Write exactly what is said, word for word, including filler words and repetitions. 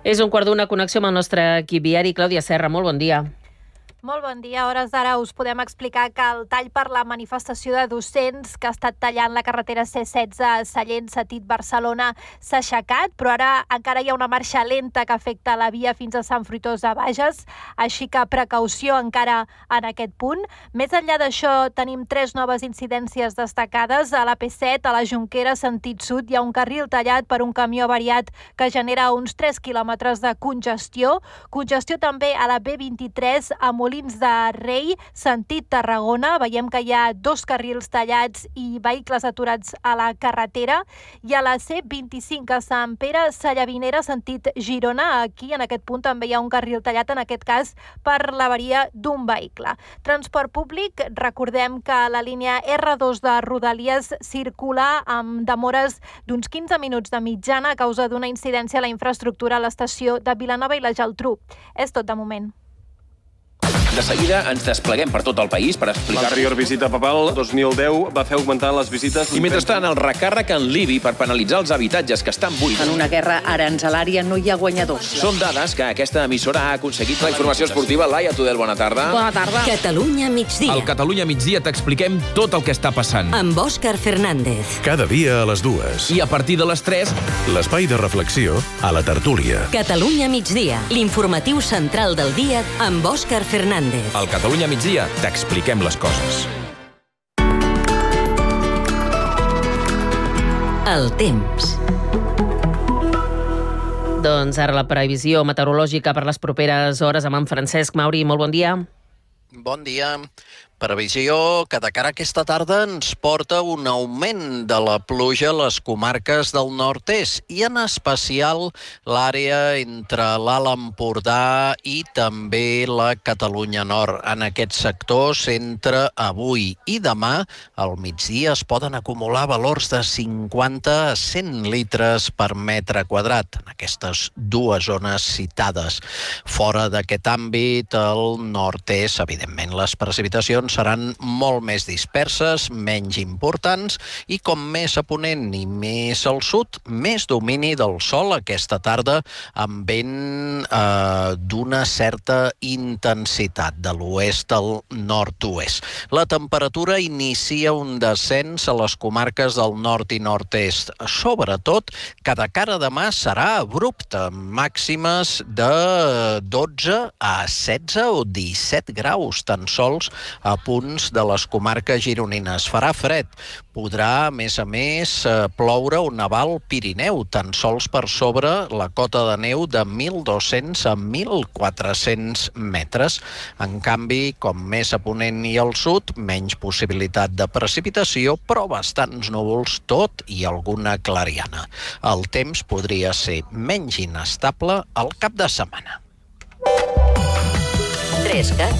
És un quart d'una, connexió amb el nostre equip viari. Clàudia Serra, molt bon dia. Molt bon dia. A hores d'ara us podem explicar que el tall per la manifestació de docents que ha estat tallant la carretera C setze Sallent sentit Barcelona s'ha aixecat, però ara encara hi ha una marxa lenta que afecta la via fins a Sant Fruitós de Bages, així que precaució encara en aquest punt. Més enllà d'això, tenim tres noves incidències destacades. A la P set, a la Jonquera, sentit sud, hi ha un carril tallat per un camió avariat que genera uns tres quilòmetres de congestió. Congestió també a la B vint-i-tres, a Molins de Rei, sentit Tarragona. Veiem que hi ha dos carrils tallats i vehicles aturats a la carretera. I a la C vint-i-cinc, a Sant Pere Sallavinera, sentit Girona. Aquí, en aquest punt, també hi ha un carril tallat, en aquest cas per l'avaria d'un vehicle. Transport públic, recordem que la línia R dos de Rodalies circula amb demores d'uns quinze minuts de mitjana a causa d'una incidència a la infraestructura a l'estació de Vilanova i la Geltrú. És tot de moment. De seguida ens despleguem per tot el país per explicar... L'anterior visita papal, dos mil deu, va fer augmentar les visites... I mentrestant, el recàrrec en l'I B I per penalitzar els habitatges que estan buits. En una guerra aranzelària no hi ha guanyadors. Són dades que aquesta emissora ha aconseguit. La informació esportiva, Laia Tudel, bona tarda. Bona tarda. Catalunya migdia. Al Catalunya migdia t'expliquem tot el que està passant. Amb Òscar Fernández. Cada dia a les dues. I a partir de les tres... L'espai de reflexió a la tertúlia. Catalunya migdia, l'informatiu central del dia amb Òscar Fernández. Al Catalunya migdia t'expliquem les coses. El temps. Doncs ara la previsió meteorològica per les properes hores amb en Francesc Mauri. Molt bon dia. Bon dia. Previsió que de cara a aquesta tarda ens porta un augment de la pluja a les comarques del nord-est i en especial l'àrea entre l'Alt Empordà i també la Catalunya Nord. En aquests sectors, entre avui i demà, al migdia es poden acumular valors de cinquanta a cent litres per metre quadrat en aquestes dues zones citades. Fora d'aquest àmbit, al nord-est, evidentment, les precipitacions seran molt més disperses, menys importants i com més a ponent i més al sud, més domini del sol aquesta tarda amb vent eh, d'una certa intensitat de l'oest al nord-oest. La temperatura inicia un descens a les comarques del nord i nord-est. Sobretot, cada cara demà serà abrupte, màximes de dotze a setze o disset graus, tan sols a punts de les comarques gironines. Farà fred. Podrà, a més a més, ploure o nevar al Pirineu, tan sols per sobre la cota de neu de mil dos-cents a mil quatre-cents metres. En canvi, com més a ponent i al sud, menys possibilitat de precipitació, però bastants núvols, tot i alguna clariana. El temps podria ser menys inestable al cap de setmana. Tresca.